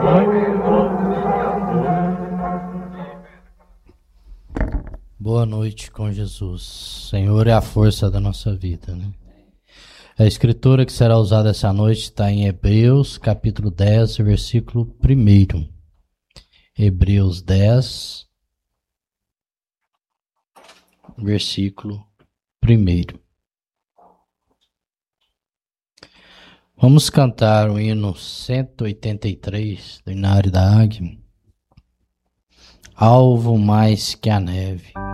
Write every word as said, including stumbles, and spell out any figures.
Boa noite com Jesus. Senhor é a força da nossa vida, né? A escritura que será usada essa noite está em Hebreus, capítulo dez, versículo primeiro. Hebreus dez, versículo primeiro. Vamos cantar o hino cento e oitenta e três do Inário da Águia. Alvo mais que a neve.